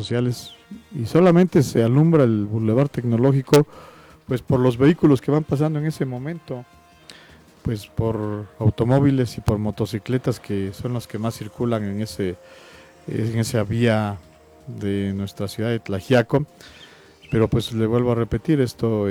sociales y solamente se alumbra el Boulevard Tecnológico pues por los vehículos que van pasando en ese momento, pues por automóviles y por motocicletas que son los que más circulan en esa vía de nuestra ciudad de Tlaxiaco. Pero pues le vuelvo a repetir, esto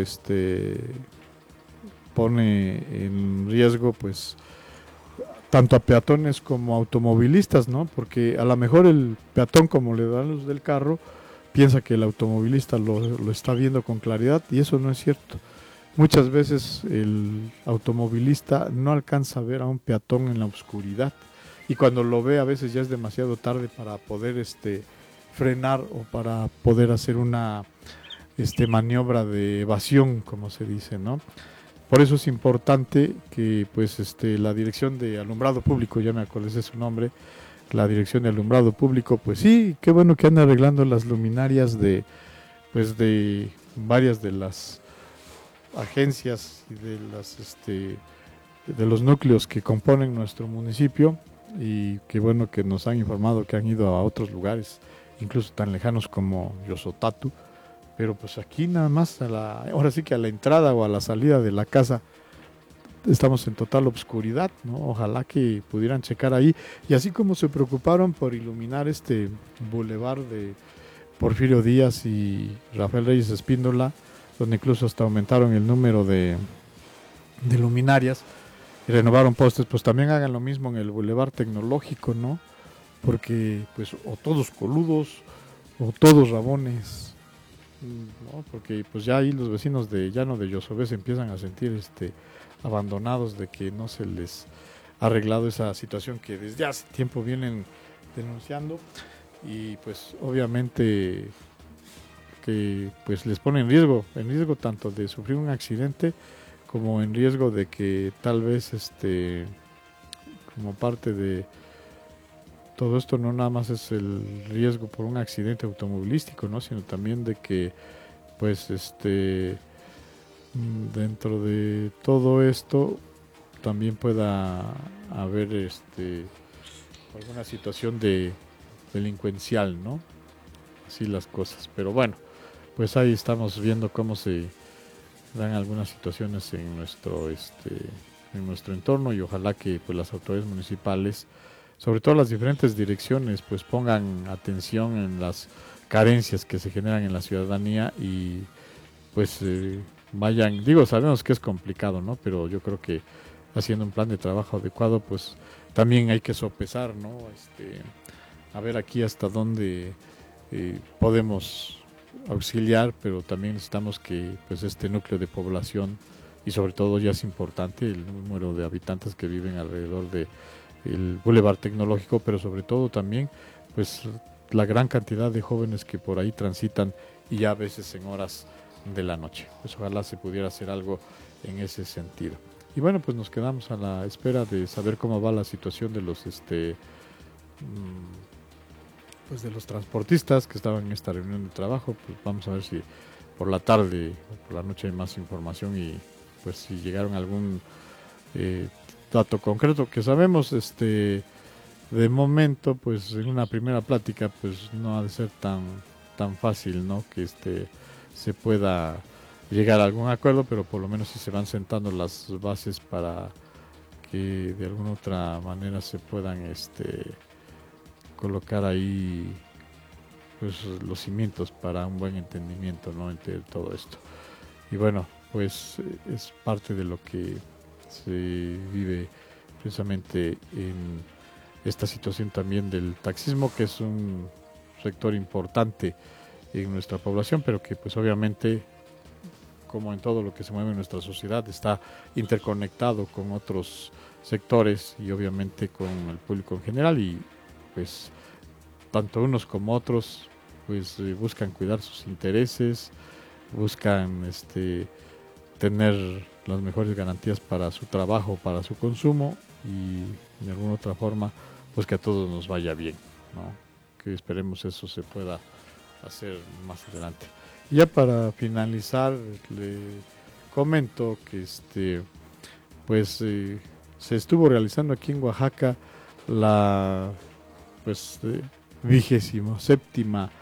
pone en riesgo pues tanto a peatones como a automovilistas, ¿no? Porque a lo mejor el peatón, como le da luz del carro, piensa que el automovilista lo está viendo con claridad y eso no es cierto. Muchas veces el automovilista no alcanza a ver a un peatón en la oscuridad y cuando lo ve a veces ya es demasiado tarde para poder frenar o para poder hacer una maniobra de evasión, como se dice, ¿no? Por eso es importante que pues la Dirección de Alumbrado Público, ya me acordé de su nombre, la Dirección de Alumbrado Público, pues sí, qué bueno que anda arreglando las luminarias de varias de las agencias y de los núcleos que componen nuestro municipio, y qué bueno que nos han informado que han ido a otros lugares, incluso tan lejanos como Yosotatu, pero pues aquí nada más ahora sí que a la entrada o a la salida de la casa estamos en total obscuridad, ¿no? Ojalá que pudieran checar ahí, y así como se preocuparon por iluminar este bulevar de Porfirio Díaz y Rafael Reyes Espíndola, donde incluso hasta aumentaron el número de luminarias y renovaron postes, pues también hagan lo mismo en el Boulevard Tecnológico, ¿no? Porque pues o todos coludos o todos rabones, ¿no? Porque pues ya ahí los vecinos de Llano de Yosobé se empiezan a sentir abandonados de que no se les ha arreglado esa situación que desde hace tiempo vienen denunciando, y pues obviamente que pues les pone en riesgo tanto de sufrir un accidente como en riesgo de que tal vez como parte de todo esto no nada más es el riesgo por un accidente automovilístico, ¿no? Sino también de que pues dentro de todo esto también pueda haber alguna situación de delincuencial, ¿no? Así las cosas, pero bueno, pues ahí estamos viendo cómo se dan algunas situaciones en nuestro entorno, y ojalá que pues las autoridades municipales, sobre todo las diferentes direcciones, pues pongan atención en las carencias que se generan en la ciudadanía y pues vayan, digo, sabemos que es complicado, ¿no? Pero yo creo que haciendo un plan de trabajo adecuado, pues también hay que sopesar, ¿no? A ver aquí hasta dónde podemos auxiliar, pero también necesitamos que pues este núcleo de población, y sobre todo ya es importante el número de habitantes que viven alrededor de el Boulevard Tecnológico, pero sobre todo también pues la gran cantidad de jóvenes que por ahí transitan y ya a veces en horas de la noche. Pues ojalá se pudiera hacer algo en ese sentido. Y bueno, pues nos quedamos a la espera de saber cómo va la situación de los pues de los transportistas que estaban en esta reunión de trabajo. Pues vamos a ver si por la tarde o por la noche hay más información, y pues si llegaron a algún dato concreto que sabemos. De momento, pues en una primera plática, pues no ha de ser tan fácil, ¿no? Que se pueda llegar a algún acuerdo, pero por lo menos si se van sentando las bases para que de alguna otra manera se puedan colocar ahí pues los cimientos para un buen entendimiento, ¿no? Entre todo esto. Y bueno, pues es parte de lo que se vive precisamente en esta situación también del taxismo, que es un sector importante en nuestra población, pero que pues obviamente, como en todo lo que se mueve en nuestra sociedad, está interconectado con otros sectores y obviamente con el público en general, y pues tanto unos como otros pues buscan cuidar sus intereses, buscan tener las mejores garantías para su trabajo, para su consumo, y de alguna otra forma pues que a todos nos vaya bien, ¿no? Que esperemos eso se pueda hacer más adelante. Y ya para finalizar, le comento que pues se estuvo realizando aquí en Oaxaca la pues 27ª